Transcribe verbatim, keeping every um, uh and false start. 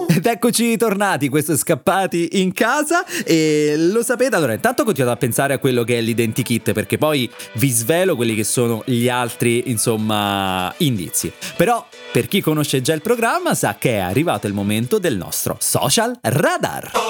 Ed eccoci tornati, questo è Scappati in casa e lo sapete, allora intanto continuate a pensare a quello che è l'identikit perché poi vi svelo quelli che sono gli altri, insomma, indizi. Però per chi conosce già il programma sa che è arrivato il momento del nostro Social Radar.